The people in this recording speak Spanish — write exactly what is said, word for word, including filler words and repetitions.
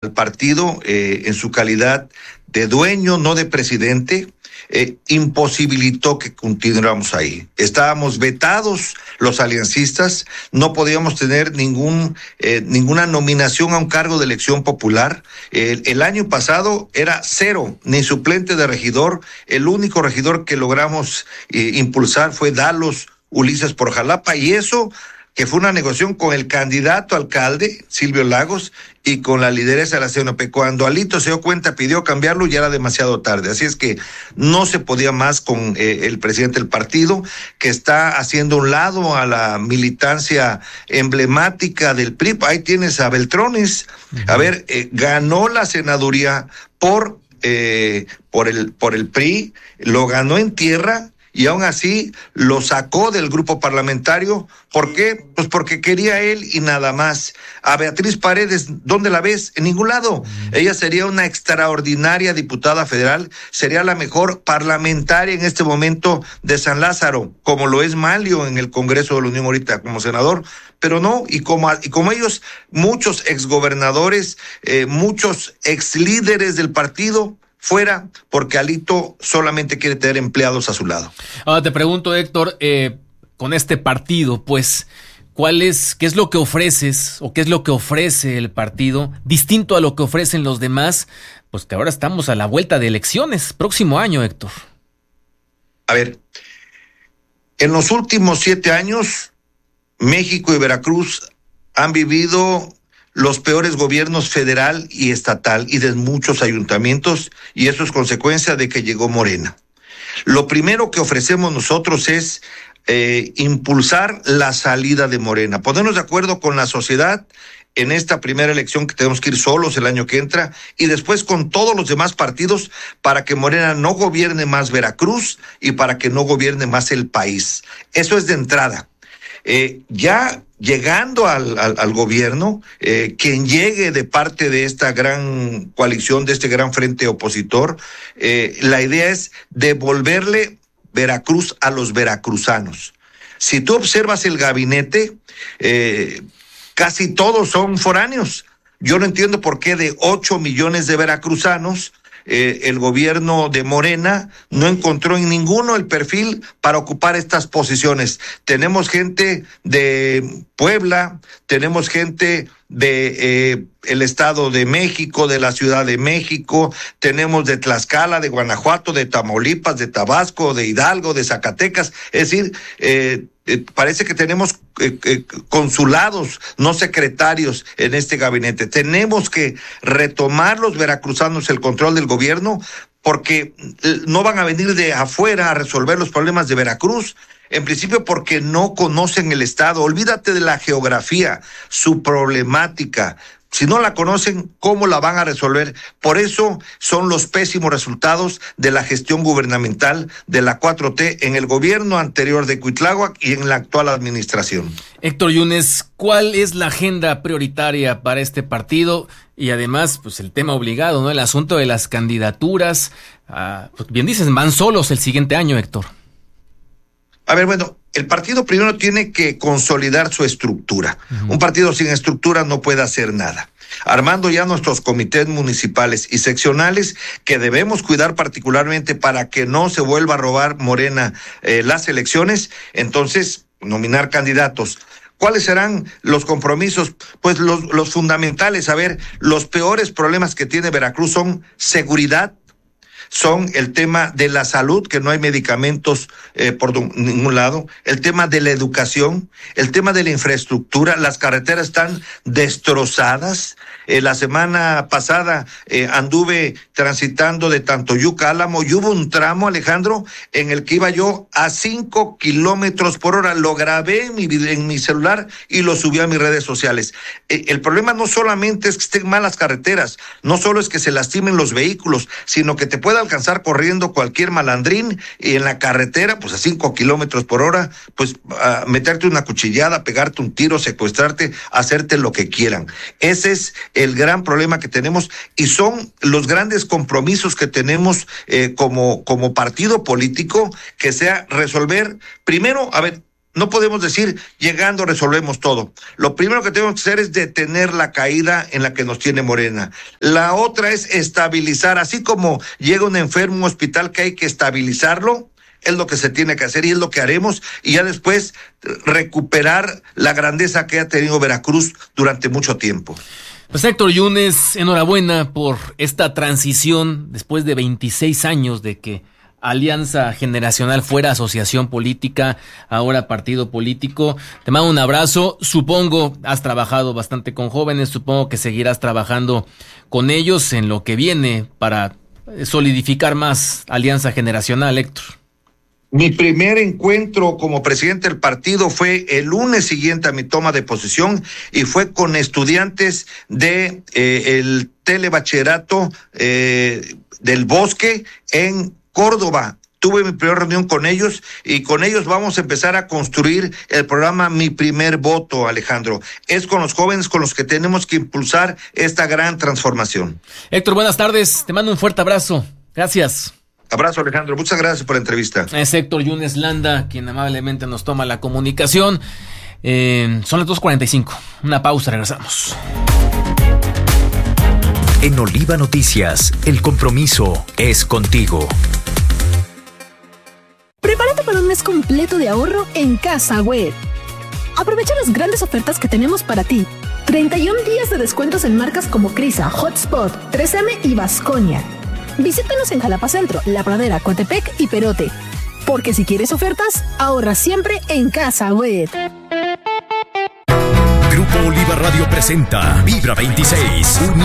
al partido eh, en su calidad de dueño, no de presidente, eh, imposibilitó que continuáramos ahí. Estábamos vetados los aliancistas, no podíamos tener ningún eh, ninguna nominación a un cargo de elección popular. El, el año pasado era cero, ni suplente de regidor. El único regidor que logramos eh, impulsar fue Dalos Ulises por Jalapa, y eso que fue una negociación con el candidato alcalde, Silvio Lagos, y con la lideresa de la C N P. Cuando Alito se dio cuenta, pidió cambiarlo, y ya era demasiado tarde. Así es que no se podía más con eh, el presidente del partido, que está haciendo un lado a la militancia emblemática del P R I. Ahí tienes a Beltrones. Uh-huh. A ver, eh, ganó la senaduría por, eh, por, el, por el P R I, lo ganó en tierra, y aún así lo sacó del grupo parlamentario. ¿Por qué? Pues porque quería él y nada más. A Beatriz Paredes, ¿dónde la ves? En ningún lado. Ella sería una extraordinaria diputada federal, sería la mejor parlamentaria en este momento de San Lázaro, como lo es Malio en el Congreso de la Unión ahorita como senador. Pero no, y como, y como ellos, muchos exgobernadores, eh, muchos exlíderes del partido, fuera, porque Alito solamente quiere tener empleados a su lado. Ahora te pregunto, Héctor, eh, con este partido, pues, ¿cuál es, qué es lo que ofreces o qué es lo que ofrece el partido distinto a lo que ofrecen los demás? Pues que ahora estamos a la vuelta de elecciones, próximo año, Héctor. A ver, en los últimos siete años, México y Veracruz han vivido los peores gobiernos federal y estatal y de muchos ayuntamientos, y eso es consecuencia de que llegó Morena. Lo primero que ofrecemos nosotros es eh, impulsar la salida de Morena, ponernos de acuerdo con la sociedad en esta primera elección, que tenemos que ir solos el año que entra, y después con todos los demás partidos, para que Morena no gobierne más Veracruz y para que no gobierne más el país. Eso es de entrada. Eh, ya llegando al, al, al gobierno, eh, quien llegue de parte de esta gran coalición, de este gran frente opositor, eh, la idea es devolverle Veracruz a los veracruzanos. Si tú observas el gabinete, eh, casi todos son foráneos. Yo no entiendo por qué de ocho millones de veracruzanos, Eh, el gobierno de Morena no encontró en ninguno el perfil para ocupar estas posiciones. Tenemos gente de Puebla, tenemos gente de eh, el Estado de México, de la Ciudad de México, tenemos de Tlaxcala, de Guanajuato, de Tamaulipas, de Tabasco, de Hidalgo, de Zacatecas. Es decir, eh, eh, parece que tenemos eh, eh, consulados, no secretarios en este gabinete. Tenemos que retomar los veracruzanos el control del gobierno, porque no van a venir de afuera a resolver los problemas de Veracruz. En principio porque no conocen el estado. Olvídate de la geografía, su problemática. Si no la conocen, ¿cómo la van a resolver? Por eso son los pésimos resultados de la gestión gubernamental de la cuatro T en el gobierno anterior de Cuitláhuac y en la actual administración. Héctor Yunes, ¿cuál es la agenda prioritaria para este partido? Y además, pues el tema obligado, ¿no? El asunto de las candidaturas. Ah, pues bien dices, van solos el siguiente año, Héctor. A ver, bueno, el partido primero tiene que consolidar su estructura. Uh-huh. Un partido sin estructura no puede hacer nada. Armando ya nuestros comités municipales y seccionales, que debemos cuidar particularmente para que no se vuelva a robar Morena eh, las elecciones. Entonces, nominar candidatos. ¿Cuáles serán los compromisos? Pues los, los fundamentales. A ver, los peores problemas que tiene Veracruz son seguridad, son el tema de la salud, que no hay medicamentos eh, por ningún lado, el tema de la educación, el tema de la infraestructura. Las carreteras están destrozadas. Eh, la semana pasada eh, anduve transitando de Tantoyuca a Álamo y hubo un tramo, Alejandro, en el que iba yo a cinco kilómetros por hora. Lo grabé en mi, en mi celular y lo subí a mis redes sociales. Eh, el problema no solamente es que estén malas carreteras, no solo es que se lastimen los vehículos, sino que te pueda alcanzar corriendo cualquier malandrín y en la carretera, pues a cinco kilómetros por hora, pues a meterte una cuchillada, pegarte un tiro, secuestrarte, hacerte lo que quieran. Ese es el gran problema que tenemos y son los grandes compromisos que tenemos eh, como, como partido político, que sea resolver primero, a ver, No podemos decir, llegando resolvemos todo. Lo primero que tenemos que hacer es detener la caída en la que nos tiene Morena. La otra es estabilizar, así como llega un enfermo a un hospital que hay que estabilizarlo, es lo que se tiene que hacer y es lo que haremos, y ya después recuperar la grandeza que ha tenido Veracruz durante mucho tiempo. Pues Héctor Yunes, enhorabuena por esta transición después de veintiséis años de que Alianza Generacional fuera asociación política, ahora partido político. Te mando un abrazo. Supongo has trabajado bastante con jóvenes, supongo que seguirás trabajando con ellos en lo que viene para solidificar más Alianza Generacional, Héctor. Mi primer encuentro como presidente del partido fue el lunes siguiente a mi toma de posesión y fue con estudiantes de eh, el telebachillerato eh, del Bosque en Córdoba. Tuve mi primera reunión con ellos y con ellos vamos a empezar a construir el programa Mi Primer Voto, Alejandro. Es con los jóvenes con los que tenemos que impulsar esta gran transformación. Héctor, buenas tardes. Te mando un fuerte abrazo. Gracias. Abrazo, Alejandro. Muchas gracias por la entrevista. Es Héctor Yunes Landa quien amablemente nos toma la comunicación. Eh, son las dos cuarenta y cinco. Una pausa, regresamos. En Oliva Noticias, el compromiso es contigo. Prepárate para un mes completo de ahorro en Casa Web. Aprovecha las grandes ofertas que tenemos para ti. treinta y un días de descuentos en marcas como Crisa, Hotspot, tres eme y Vasconia. Visítanos en Jalapa Centro, La Pradera, Coatepec y Perote. Porque si quieres ofertas, ahorra siempre en Casa Web. Grupo Oliva Radio presenta Vibra veintiséis.